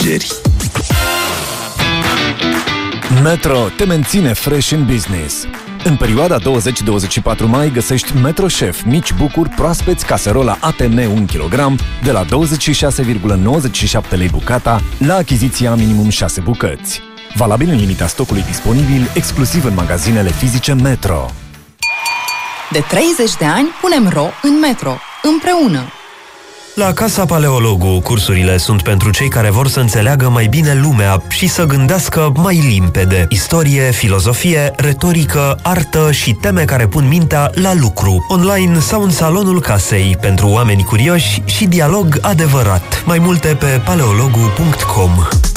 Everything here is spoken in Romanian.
deschideri. Metro te menține fresh in business. În perioada 20-24 mai găsești Metro Chef mici bucuri proaspeți caserola ATM 1 kg de la 26,97 lei bucata la achiziția minimum 6 bucăți. Valabil în limita stocului disponibil, exclusiv în magazinele fizice Metro. De 30 de ani punem ro în Metro, împreună. La Casa Paleologu, cursurile sunt pentru cei care vor să înțeleagă mai bine lumea și să gândească mai limpede. Istorie, filozofie, retorică, artă și teme care pun mintea la lucru. Online sau în salonul casei, pentru oameni curioși și dialog adevărat. Mai multe pe paleologu.com.